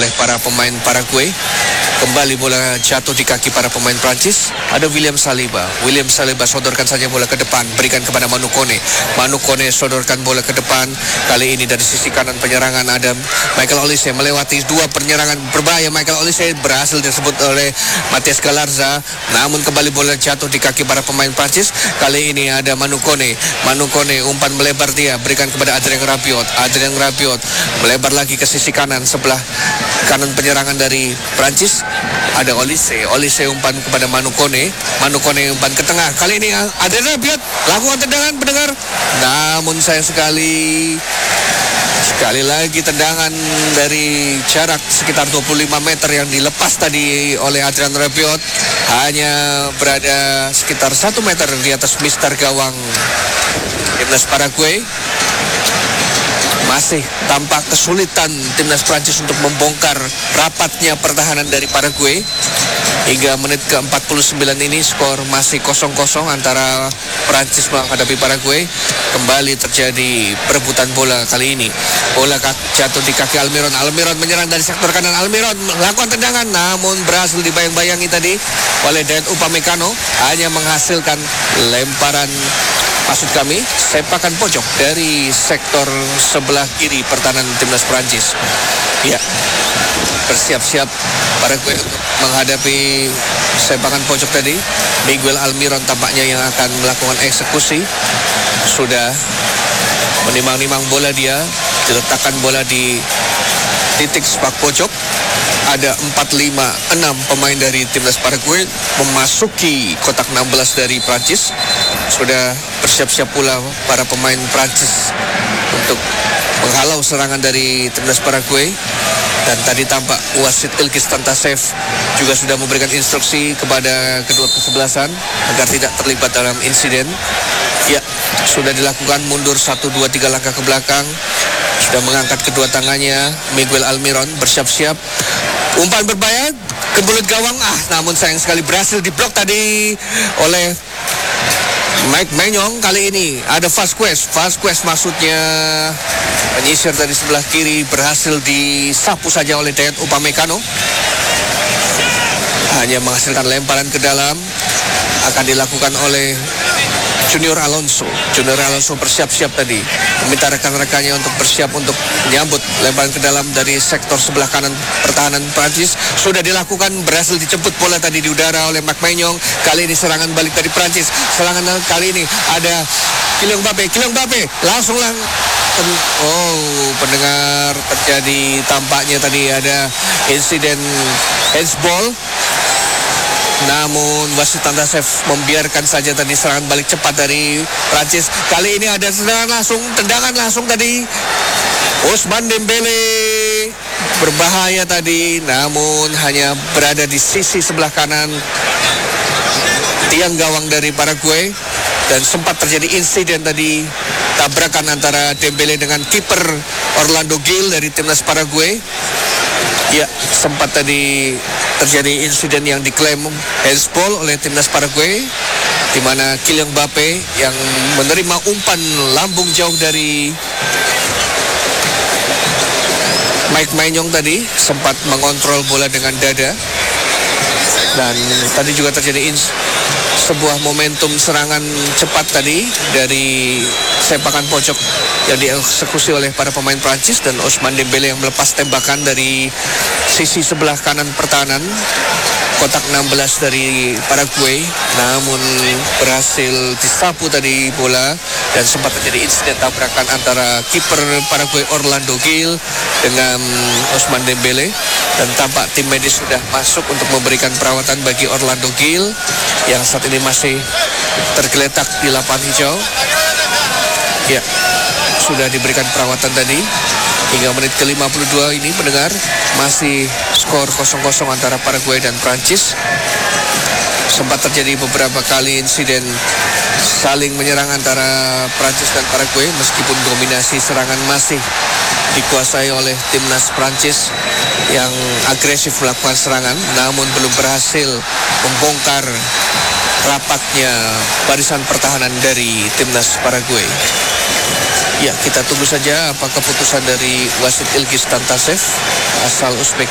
oleh para pemain Paraguay. Kembali bola jatuh di kaki para pemain Prancis. Ada William Saliba. William Saliba sodorkan saja bola ke depan, berikan kepada Manu Kone. Manu Kone sodorkan bola ke depan. Kali ini dari sisi kanan penyerangan ada Michael Olise melewati dua penyerangan berbahaya. Michael Olise berhasil disebut oleh Matias Galarza. Namun kembali bola jatuh di kaki para pemain Prancis. Kali ini ada Manu Kone. Manu Kone umpan melebar dia, berikan kepada Adrien Rabiot. Adrien Rabiot melebar lagi ke sisi kanan sebelah kanan penyerangan dari Prancis. Ada Olise. Olise umpan kepada Manu Kone. Manu Kone umpan ke tengah. Kali ini Adrien Rabiot lakukan tendangan pendengar. Namun sayang sekali lagi tendangan dari jarak sekitar 25 meter yang dilepas tadi oleh Adrien Rabiot hanya berada sekitar 1 meter di atas mister gawang timnas Paraguay. Masih tampak kesulitan timnas Prancis untuk membongkar rapatnya pertahanan dari Paraguay. Hingga menit ke-49 ini skor masih 0-0 antara Prancis menghadapi Paraguay. Kembali terjadi perebutan bola kali ini. Bola jatuh di kaki Almiron. Almiron menyerang dari sektor kanan. Almiron melakukan tendangan namun berhasil dibayang-bayangi tadi oleh Dayot Upamecano. Hanya menghasilkan lemparan, maksud kami sepakan pojok dari sektor sebelah kiri pertahanan timnas Prancis. Ya, bersiap-siap Paraguay untuk menghadapi sepakan pojok tadi. Miguel Almiron tampaknya yang akan melakukan eksekusi. Sudah menimang-nimang bola dia, diletakkan bola di titik sepak pojok. Ada 4-5-6 pemain dari timnas Paraguay memasuki kotak 16 dari Prancis. Sudah bersiap-siap pula para pemain Prancis untuk menghalau serangan dari timnas Paraguay. Dan tadi tampak wasit Ilkis Tantasev juga sudah memberikan instruksi kepada kedua kesebelasan agar tidak terlibat dalam insiden. Ya, sudah dilakukan mundur 1, 2, 3 langkah ke belakang. Sudah mengangkat kedua tangannya. Miguel Almiron bersiap-siap. Umpan berbahaya ke mulut gawang. Namun sayang sekali berhasil diblok tadi oleh Mike Maignan. Kali ini ada Vasquez. Vasquez maksudnya penyisir dari sebelah kiri berhasil disapu saja oleh Dayot Upamecano. Hanya menghasilkan lemparan ke dalam. Akan dilakukan oleh Junior Alonso. Junior Alonso bersiap-siap tadi meminta rekan-rekannya untuk bersiap untuk menyambut lemparan ke dalam dari sektor sebelah kanan pertahanan Prancis. Sudah dilakukan, berhasil dijemput bola tadi di udara oleh Mike Maignan. Kali ini serangan balik dari Prancis. Serangan kali ini ada Kylian Mbappe langsung pendengar, terjadi tampaknya tadi ada insiden handsball. Namun wasit Tantasev membiarkan saja tadi serangan balik cepat dari Prancis. Kali ini ada tendangan langsung tadi. Ousmane Dembele berbahaya tadi, namun hanya berada di sisi sebelah kanan tiang gawang dari Paraguay. Dan sempat terjadi insiden tadi, tabrakan antara Dembele dengan kiper Orlando Gil dari timnas Paraguay. Ya, sempat tadi terjadi insiden yang diklaim handsball oleh timnas Paraguay, di mana Kylian Mbappe yang menerima umpan lambung jauh dari Mike Maignan tadi sempat mengontrol bola dengan dada. Dan tadi juga terjadi sebuah momentum serangan cepat tadi dari sepakan pojok yang dieksekusi oleh para pemain Prancis, dan Ousmane Dembele yang melepas tembakan dari sisi sebelah kanan pertahanan kotak 16 dari Paraguay, namun berhasil disapu tadi bola dan sempat terjadi insiden tabrakan antara kiper Paraguay Orlando Gil dengan Ousmane Dembele. Dan tampak tim medis sudah masuk untuk memberikan perawatan bagi Orlando Gil yang saat ini masih tergeletak di lapangan hijau. Ya, sudah diberikan perawatan tadi. Hingga menit ke-52 ini pendengar, masih skor 0-0 antara Paraguay dan Prancis. Sempat terjadi beberapa kali insiden saling menyerang antara Prancis dan Paraguay, meskipun dominasi serangan masih dikuasai oleh timnas Prancis yang agresif melakukan serangan, namun belum berhasil membongkar rapatnya barisan pertahanan dari timnas Paraguay. Ya, kita tunggu saja apa keputusan dari wasit Ilkis Tantasev asal Uzbek